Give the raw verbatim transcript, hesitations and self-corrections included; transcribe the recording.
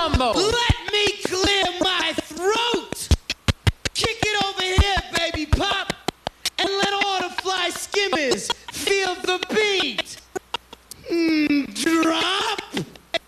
mambo. Let me clear my throat. Kick it over here, baby pop, and let all the fly skimmers feel the beat.